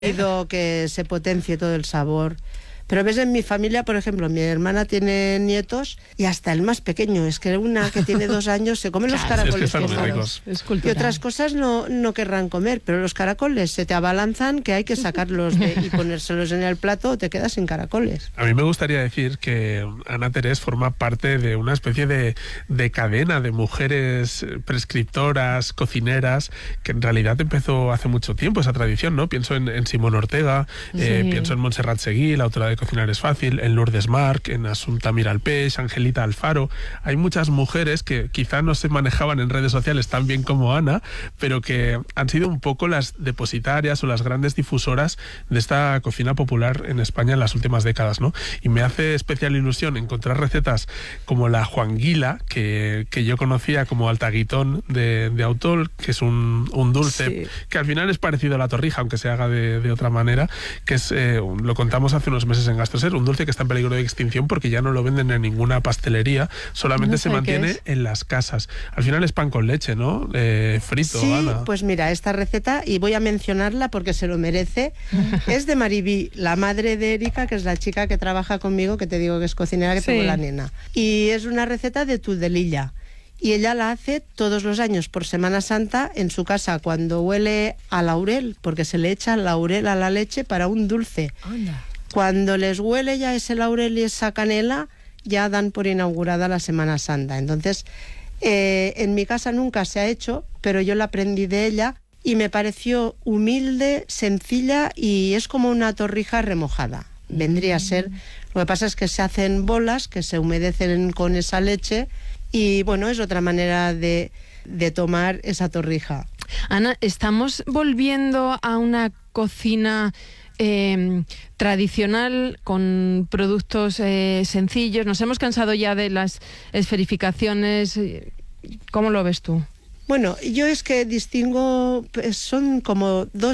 Pido que se potencie todo el sabor. Pero ves, en mi familia, por ejemplo, mi hermana tiene nietos y hasta el más pequeño, es que una que tiene 2 años se come los caracoles. Es que están muy ricos. Y otras cosas no querrán comer, pero los caracoles se te abalanzan que hay que sacarlos y ponérselos en el plato o te quedas sin caracoles. A mí me gustaría decir que Ana Terés forma parte de una especie de cadena de mujeres prescriptoras, cocineras, que en realidad empezó hace mucho tiempo esa tradición, ¿no? Pienso en Simón Ortega, pienso en Montserrat Seguí, la autora de Cocinar es Fácil, en Lourdes Marc, en Assumpta Miralpeix, Angelita Alfaro. Hay muchas mujeres que quizá no se manejaban en redes sociales tan bien como Ana, pero que han sido un poco las depositarias o las grandes difusoras de esta cocina popular en España en las últimas décadas, ¿no? Y me hace especial ilusión encontrar recetas como la juanguila, que yo conocía como altaguitón de Autol, que es un dulce que al final es parecido a la torrija, aunque se haga de otra manera, que es, lo contamos hace unos meses en Gastroser, un dulce que está en peligro de extinción porque ya no lo venden en ninguna pastelería, solamente se mantiene en las casas. Al final es pan con leche, ¿no? Frito, sí, Ana. Pues mira, esta receta, y voy a mencionarla porque se lo merece, es de Maribí, la madre de Erika, que es la chica que trabaja conmigo, que te digo que es cocinera, que tengo la nena. Y es una receta de Tudelilla. Y ella la hace todos los años por Semana Santa en su casa cuando huele a laurel, porque se le echa laurel a la leche para un dulce. Anda. Cuando les huele ya ese laurel y esa canela, ya dan por inaugurada la Semana Santa. Entonces, en mi casa nunca se ha hecho, pero yo la aprendí de ella y me pareció humilde, sencilla y es como una torrija remojada. Vendría a ser. Lo que pasa es que se hacen bolas que se humedecen con esa leche y bueno, es otra manera de tomar esa torrija. Ana, ¿estamos volviendo a una cocina tradicional con productos sencillos? ¿Nos hemos cansado ya de las esferificaciones? ¿Cómo lo ves tú? Bueno, yo es que distingo, son como dos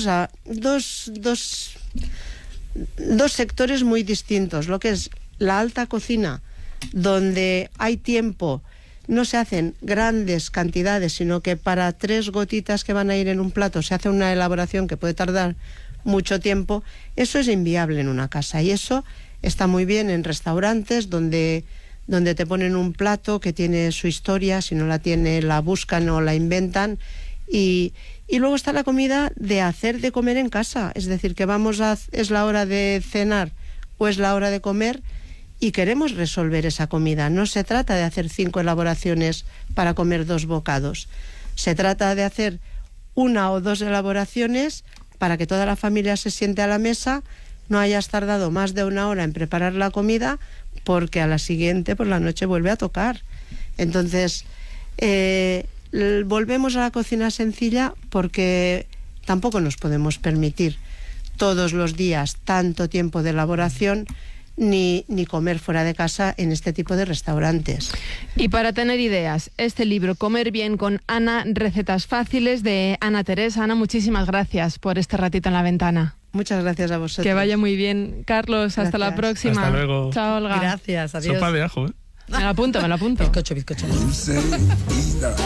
sectores muy distintos. Lo que es la alta cocina, donde hay tiempo, no se hacen grandes cantidades, sino que para 3 gotitas que van a ir en un plato se hace una elaboración que puede tardar mucho tiempo. Eso es inviable en una casa y eso está muy bien en restaurantes donde te ponen un plato que tiene su historia, si no la tiene la buscan o la inventan y luego está la comida de hacer de comer en casa, es decir, que es la hora de cenar o es la hora de comer y queremos resolver esa comida. No se trata de hacer 5 elaboraciones para comer 2 bocados, se trata de hacer 1 o 2 elaboraciones para que toda la familia se siente a la mesa, no hayas tardado más de 1 hora en preparar la comida, porque a la siguiente por la noche vuelve a tocar. Entonces, volvemos a la cocina sencilla porque tampoco nos podemos permitir todos los días tanto tiempo de elaboración ni comer fuera de casa en este tipo de restaurantes. Y para tener ideas, este libro, Comer bien con Ana, recetas fáciles, de Ana Terés. Ana, muchísimas gracias por este ratito en la ventana. Muchas gracias a vosotros. Que vaya muy bien. Carlos, gracias. Hasta la próxima. Hasta luego. Chao, Olga. Gracias, adiós. Sopa de ajo, ¿eh? Me lo apunto. Bizcocho.